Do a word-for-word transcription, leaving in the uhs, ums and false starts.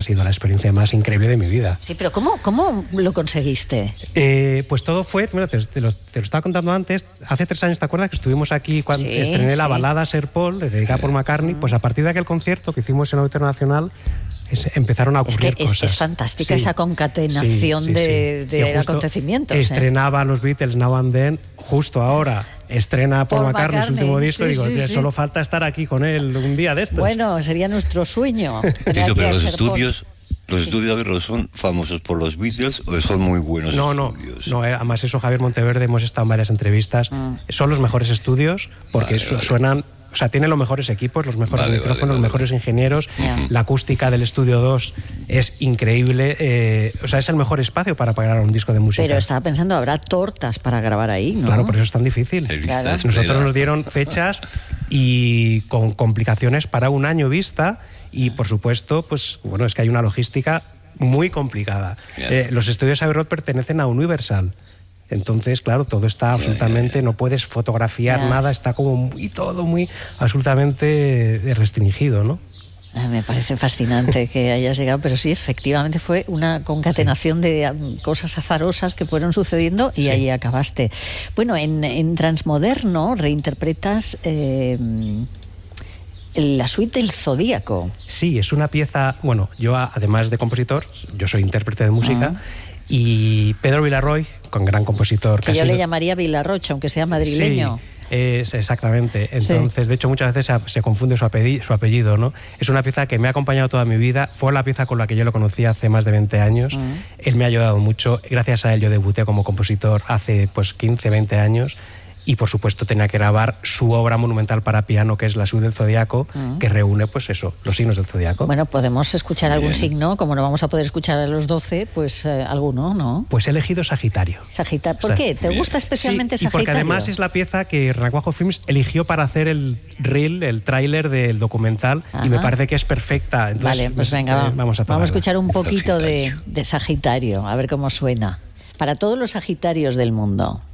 sido la experiencia más increíble de mi vida. Sí, pero ¿cómo, cómo lo conseguiste? Eh, pues todo fue, bueno, te, te, lo, te lo estaba contando antes, hace tres años, ¿te acuerdas que estuvimos aquí cuando Sí, estrené sí. la balada Ser Paul, dedicada por McCartney? Mm. Pues a partir de aquel concierto que hicimos en el Auditorio Nacional, Es, empezaron a ocurrir es que es, cosas. Es fantástica sí, esa concatenación sí, sí, de, sí. de acontecimientos. Estrenaba ¿eh? los Beatles Now and Then, justo ahora estrena Paul, Paul McCartney, McCartney su último disco, sí, y digo, sí, solo sí. falta estar aquí con él un día de estos. Bueno, sería nuestro sueño. Tito, pero los estudios... Paul. ¿Los sí. estudios, Javier, son famosos por los Beatles o son muy buenos no, estudios? No, no, además eso, Javier Monteverde, hemos estado en varias entrevistas. Mm. Son los mejores estudios porque vale, su vale. suenan... O sea, tienen los mejores equipos, los mejores vale, micrófonos, vale, vale, los mejores vale. ingenieros. Yeah. La acústica del Estudio dos es increíble. Eh, o sea, es el mejor espacio para grabar un disco de música. Pero estaba pensando, habrá tortas para grabar ahí, ¿no? Claro, por eso es tan difícil. Claro. Nosotros nos dieron fechas y con complicaciones para un año vista. Y, por supuesto, pues bueno, es que hay una logística muy complicada. Yeah. Eh, los estudios Abbey Road pertenecen a Universal. Entonces, claro, todo está absolutamente, no puedes fotografiar yeah. nada, está como muy todo, muy absolutamente restringido, ¿no? Me parece fascinante que hayas llegado, pero sí, efectivamente fue una concatenación sí. de cosas azarosas que fueron sucediendo y sí. ahí acabaste. Bueno, en, en Transmoderno reinterpretas eh, la suite del Zodíaco. Sí, es una pieza, bueno, yo además de compositor, yo soy intérprete de música, uh-huh. y Pedro Villarroy, con gran compositor. Que yo le llamaría Vilarrocha, aunque sea madrileño. Sí, es, exactamente. Entonces, sí. de hecho, muchas veces se, se confunde su apellido, su apellido, ¿no? Es una pieza que me ha acompañado toda mi vida. Fue la pieza con la que yo lo conocí hace más de veinte años. Uh-huh. Él me ha ayudado mucho. Gracias a él yo debuté como compositor hace pues quince, veinte años. Y, por supuesto, tenía que grabar su obra monumental para piano, que es la suite del Zodíaco, uh-huh. que reúne, pues eso, los signos del Zodíaco. Bueno, podemos escuchar algún Bien. signo, como no vamos a poder escuchar a los doce, pues eh, alguno, ¿no? Pues he elegido Sagitario. Sagitario. ¿Por o sea, qué? ¿Te Bien. gusta especialmente sí, Sagitario? Y porque además es la pieza que Raguajo Films eligió para hacer el reel, el tráiler del documental, Ajá. y me parece que es perfecta. Entonces, vale, pues venga, eh, vamos a vamos a escuchar un poquito de, de Sagitario, a ver cómo suena. Para todos los Sagitarios del mundo.